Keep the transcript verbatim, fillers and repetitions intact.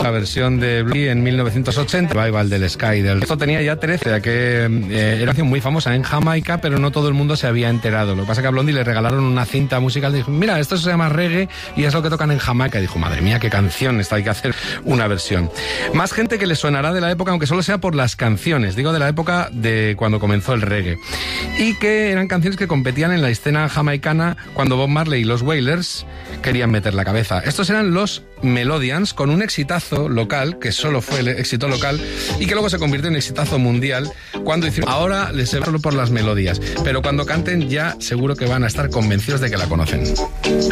la versión de Blondie en mil novecientos ochenta, Revival del Sky. Del... Esto tenía ya trece, ya que eh, era una canción muy famosa en Jamaica, pero no todo el mundo se había enterado. Lo que pasa es que a Blondie le regalaron una cinta musical y dijo, mira, esto se llama reggae y es lo que tocan en Jamaica. Y dijo, madre mía, qué canción, esta hay que hacer una versión. Más gente que le sonará de la época, aunque solo sea por las canciones, digo de la época de cuando comenzó el reggae. Y que eran canciones que competían en la escena jamaicana cuando Bob Marley y los Wailers querían meter la cabeza. Estos eran los Melodians, con un exitazo local, que solo fue el éxito local, y que luego se convirtió en exitazo mundial cuando hicieron... Ahora les se va solo por las melodías, pero cuando canten ya seguro que van a estar convencidos de que la conocen.